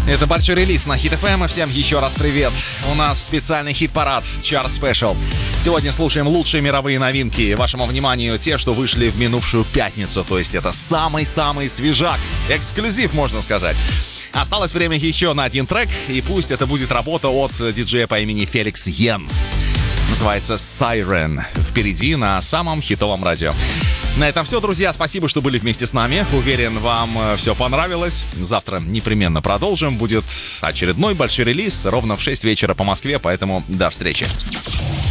Это большой релиз на Hit FM. Всем еще раз привет. У нас специальный хит-парад Chart Special. Сегодня слушаем лучшие мировые новинки. Вашему вниманию те, что вышли в минувшую пятницу. То есть это самый-самый свежак. Эксклюзив, можно сказать. Осталось время еще на один трек. И пусть это будет работа от диджея по имени Феликс Йен. Называется Siren. Впереди на самом хитовом радио. На этом все, друзья. Спасибо, что были вместе с нами. Уверен, вам все понравилось. Завтра непременно продолжим. Будет очередной большой релиз ровно в 6 вечера по Москве, поэтому до встречи.